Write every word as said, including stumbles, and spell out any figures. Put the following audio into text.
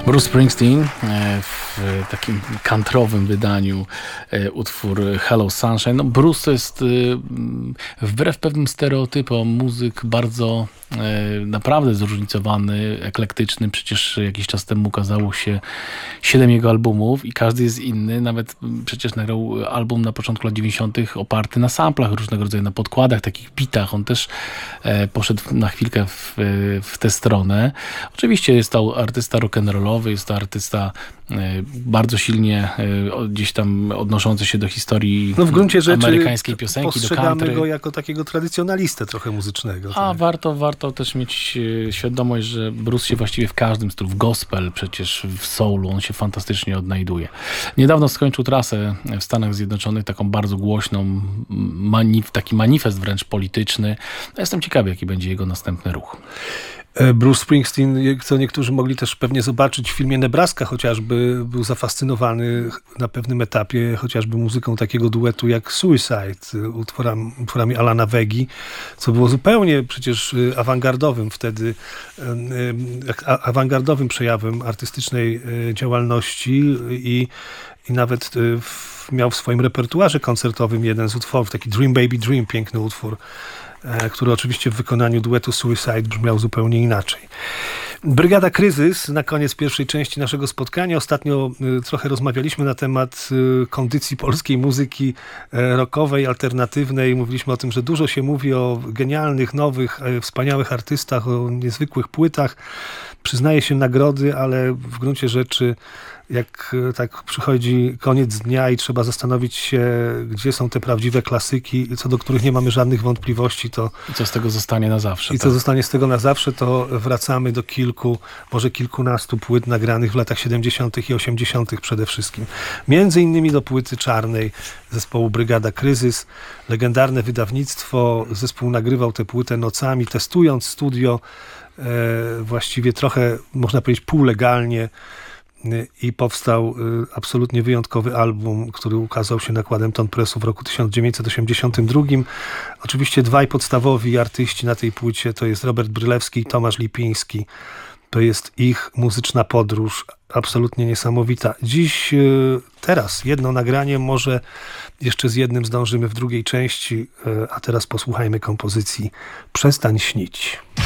Bruce Springsteen w takim kantrowym wydaniu utwór Hello Sunshine. No Bruce to jest wbrew pewnym stereotypom muzyk bardzo naprawdę zróżnicowany, eklektyczny. Przecież jakiś czas temu ukazało się siedem jego albumów i każdy jest inny. Nawet przecież nagrał album na początku lat dziewięćdziesiątych oparty na samplach różnego rodzaju, na podkładach, takich bitach. On też poszedł na chwilkę w, w tę stronę. Oczywiście jest to artysta rock'n'rollowy, jest to artysta bardzo silnie gdzieś tam odnoszący się do historii no w gruncie rzeczy amerykańskiej piosenki, do country. Postrzegamy go jako takiego tradycjonalistę trochę muzycznego. A tak. warto, warto też mieć świadomość, że Bruce się właściwie w każdym stylu, w gospel, przecież w soulu, on się fantastycznie odnajduje. Niedawno skończył trasę w Stanach Zjednoczonych, taką bardzo głośną, manif- taki manifest wręcz polityczny. Jestem ciekawy, jaki będzie jego następny ruch. Bruce Springsteen, co niektórzy mogli też pewnie zobaczyć w filmie Nebraska chociażby, był zafascynowany na pewnym etapie chociażby muzyką takiego duetu jak Suicide, utworami, utworami Alana Vegi, co było zupełnie przecież awangardowym wtedy, awangardowym przejawem artystycznej działalności i, i nawet w, miał w swoim repertuarze koncertowym jeden z utworów, taki Dream Baby Dream, piękny utwór, który oczywiście w wykonaniu duetu Suicide brzmiał zupełnie inaczej. Brygada Kryzys na koniec pierwszej części naszego spotkania. Ostatnio trochę rozmawialiśmy na temat kondycji polskiej muzyki rockowej, alternatywnej. Mówiliśmy o tym, że dużo się mówi o genialnych, nowych, wspaniałych artystach, o niezwykłych płytach. Przyznaje się nagrody, ale w gruncie rzeczy jak tak przychodzi koniec dnia i trzeba zastanowić się, gdzie są te prawdziwe klasyki, co do których nie mamy żadnych wątpliwości, to... I co z tego zostanie na zawsze. I co tak? zostanie z tego na zawsze, to wracamy do kilku, może kilkunastu płyt nagranych w latach siedemdziesiątych i osiemdziesiątych przede wszystkim. Między innymi do płyty czarnej zespołu Brygada Kryzys. Legendarne wydawnictwo. Zespół nagrywał tę płytę nocami, testując studio e, właściwie trochę, można powiedzieć, półlegalnie. I powstał absolutnie wyjątkowy album, który ukazał się nakładem Ton Pressu w roku tysiąc dziewięćset osiemdziesiątym drugim. Oczywiście dwaj podstawowi artyści na tej płycie to jest Robert Brylewski i Tomasz Lipiński. To jest ich muzyczna podróż, absolutnie niesamowita. Dziś, teraz jedno nagranie, może jeszcze z jednym zdążymy w drugiej części, a teraz posłuchajmy kompozycji Przestań śnić.